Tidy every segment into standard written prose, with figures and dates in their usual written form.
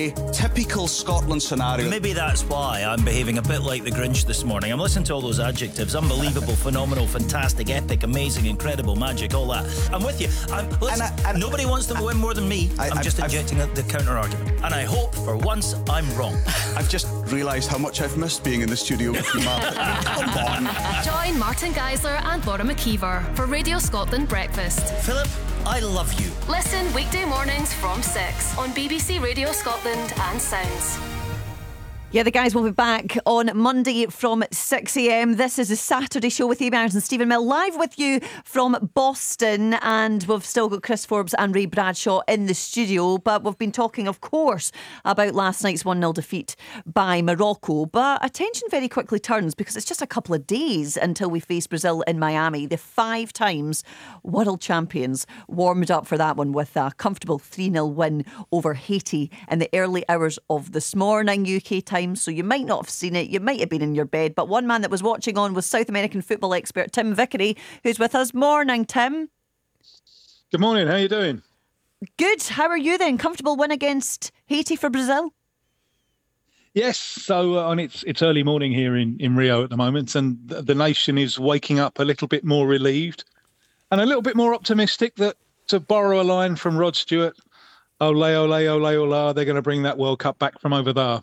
very typical Scotland scenario. Maybe that's why I'm behaving a bit like the Grinch this morning. I'm listening to all those adjectives. Unbelievable, phenomenal, fantastic, epic, amazing, incredible, magic, all that. I'm with you. Nobody wants to win more than me. I'm just injecting the counter-argument. And I hope, for once, I'm wrong. I've just realised how much I've missed being in the studio with you, Martin. Come on. Join Martin Geisler and Laura McKeever for Radio Scotland Breakfast. Philip, I love you. Listen weekday mornings from 6 on BBC Radio Scotland and Sounds. Yeah, the guys will be back on Monday from 6am. This is a Saturday show with Amy Irons and Stephen Mill, live with you from Boston. And we've still got Chris Forbes and Ray Bradshaw in the studio. But we've been talking, of course, about last night's 1-0 defeat by Morocco. But attention very quickly turns, because it's just a couple of days until we face Brazil in Miami. The 5 times world champions warmed up for that one with a comfortable 3-0 win over Haiti in the early hours of this morning UK time. So you might not have seen it, you might have been in your bed, but one man that was watching on was South American football expert Tim Vickery, who's with us. Morning, Tim. Good morning, how are you doing? Good, how are you then? Comfortable win against Haiti for Brazil? Yes, so it's early morning here in Rio at the moment, and the nation is waking up a little bit more relieved and a little bit more optimistic that, to borrow a line from Rod Stewart, ole, ole, ole, ole, they're going to bring that World Cup back from over there.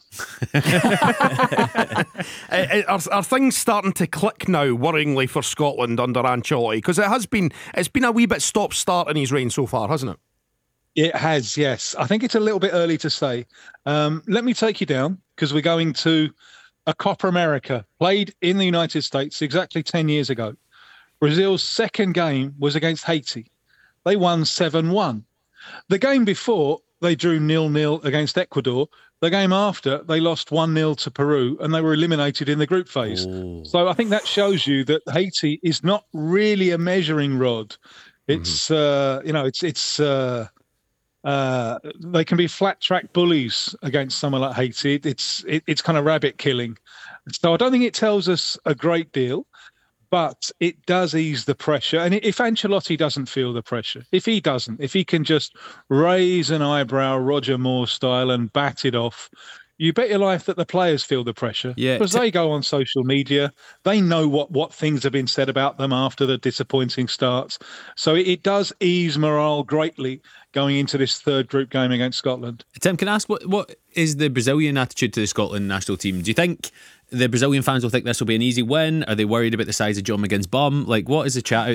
Are things starting to click now, worryingly, for Scotland under Ancelotti? Because it's been a wee bit stop-start in his reign so far, hasn't it? It has, yes. I think it's a little bit early to say. Let me take you down, because we're going to a Copa America, played in the United States exactly 10 years ago. Brazil's second game was against Haiti. They won 7-1. The game before, they drew 0-0 against Ecuador. The game after, they lost 1-0 to Peru, and they were eliminated in the group phase. Ooh. So I think that shows you that Haiti is not really a measuring rod. It's, they can be flat track bullies against someone like Haiti. It's kind of rabbit killing. So I don't think it tells us a great deal. But it does ease the pressure. And if Ancelotti doesn't feel the pressure, if he can just raise an eyebrow Roger Moore style and bat it off, you bet your life that the players feel the pressure. Yeah, because they go on social media. They know what things have been said about them after the disappointing starts. So it does ease morale greatly going into this third group game against Scotland. Tim, can I ask what is the Brazilian attitude to the Scotland national team? Do you think the Brazilian fans will think this will be an easy win? Are they worried about the size of John McGinn's bum? Like, what is the chat out